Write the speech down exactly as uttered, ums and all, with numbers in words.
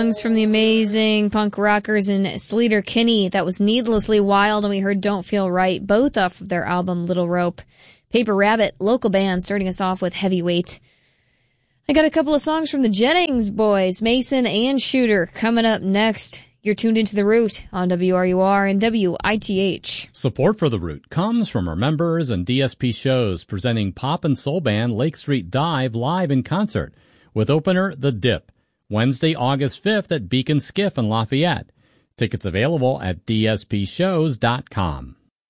From the amazing punk rockers in Sleater-Kinney. That was Needlessly Wild, and we heard Don't Feel Right, both off of their album Little Rope. Paper Rabbit, local band, starting us off with Heavyweight. I got a couple of songs from the Jennings Boys, Mason and Shooter, coming up next. You're tuned into The Root on W R U R and W I T H. Support for The Root comes from our members and D S P shows presenting pop and soul band Lake Street Dive live in concert with opener The Dip. Wednesday, August fifth at Beacon Skiff in Lafayette. Tickets available at d s p shows dot com.